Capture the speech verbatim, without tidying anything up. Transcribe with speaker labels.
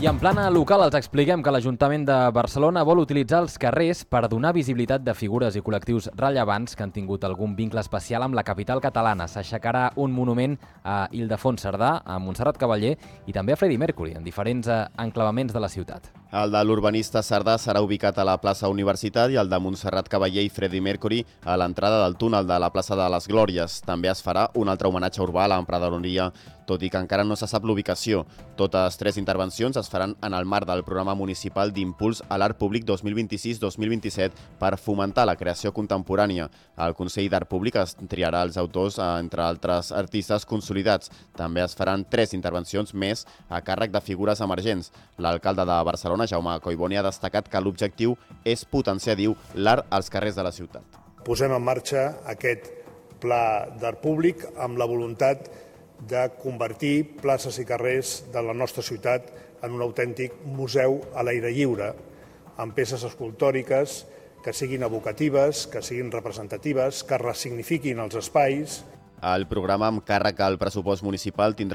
Speaker 1: I en plana local els expliquem que l'Ajuntament de Barcelona vol utilitzar els carrers per donar visibilitat de figures i col·lectius rellevants que han tingut algun vincle especial amb la capital catalana. S'aixecarà un monument a Ildefons Cerdà, a Montserrat Cavaller i també a Freddie Mercury, en diferents enclavaments de la ciutat.
Speaker 2: El de l'urbanista Cerdà serà ubicat a la plaça Universitat i el de Montserrat Cavaller i Freddie Mercury a l'entrada del túnel de la plaça de les Glòries. També es farà un altre homenatge urbà a l'emprenedoria, tot i que encara no se sap l'ubicació. Totes tres intervencions es faran en el marc del programa municipal d'impuls a l'art públic dos mil vint-i-sis dos mil vint-i-set per fomentar la creació contemporània. El Consell d'Art Públic es triarà els autors, entre altres artistes consolidats. També es faran tres intervencions més a càrrec de figures emergents. L'alcalde de Barcelona, Jaume Collboni, ha destacat que l'objectiu és potenciar, diu, l'art als carrers de la ciutat.
Speaker 3: Posem en marxa aquest pla d'art públic amb la voluntat de convertir places i carrers de la nostra ciutat en un autèntic museu a l'aire lliure, amb peces escultòriques que siguin evocatives, que siguin representatives, que ressignifiquin els espais.
Speaker 2: El programa amb càrrec al pressupost municipal tindrà